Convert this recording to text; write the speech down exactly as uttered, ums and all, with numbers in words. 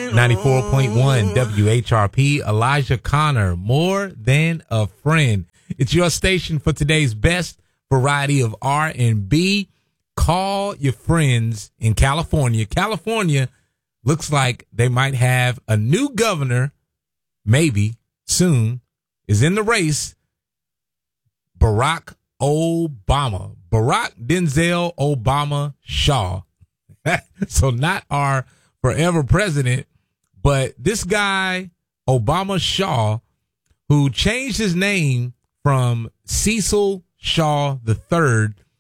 ninety-four point one W H R P, Elijah Connor, More Than a Friend. It's your station for today's best variety of R and B. Call your friends in California. California looks like they might have a new governor, maybe soon, is in the race. Barack Obama. Barack Denzel Obama Shaw. So not our forever president, but this guy, Obama Shaw, who changed his name from Cecil Shaw the third